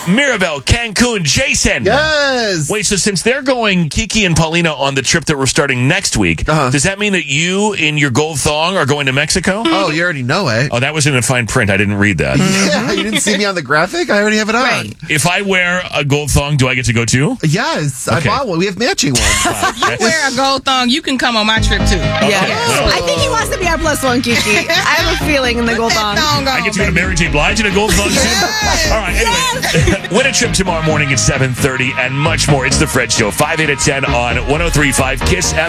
Mirabel, Cancun, Jason. Yes. Wait, so since they're going, Kiki and Paulina, on the trip that we're starting next week, does that mean that you in your gold thong are going to Mexico? Oh, you already know it. Oh, that was in the fine print. I didn't read that. Yeah, you didn't see me on the graphic? I already have it on. Right. If I wear a gold thong, do I get to go too? Yes, Okay. I bought one. We have matching ones. You wear a gold thong, you can come on my trip too. Yeah. well. I think he wants to be our plus one, Kiki. I have a feeling in the gold thong. I get to go to Mary J. Blige in a gold thong too? All right, anyway. Win a trip tomorrow morning at 7:30 and much more. It's The Fred Show, 5, 8, and 10 on 103.5 KISS FM.